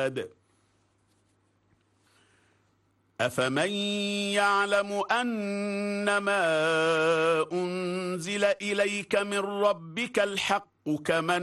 العباد. أفمن يعلم أنما أنزل إليك من ربك الحق كمن